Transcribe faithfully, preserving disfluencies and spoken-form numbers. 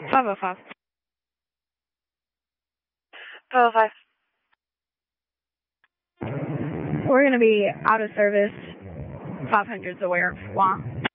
five oh five. five oh five. We're going to be out of service. five hundred's aware. Why?